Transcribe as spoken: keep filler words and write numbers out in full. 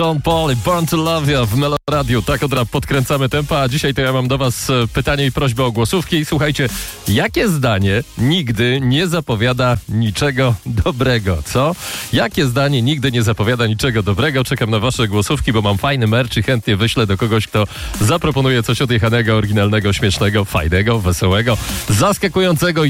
Sean Paul i Born to Love You w Meloradiu. Tak od razu podkręcamy tempa, a dzisiaj to ja mam do was pytanie i prośbę o głosówki. Słuchajcie, jakie zdanie nigdy nie zapowiada niczego dobrego, co? Jakie zdanie nigdy nie zapowiada niczego dobrego? Czekam na wasze głosówki, bo mam fajny merch i chętnie wyślę do kogoś, kto zaproponuje coś odjechanego, oryginalnego, śmiesznego, fajnego, wesołego, zaskakującego i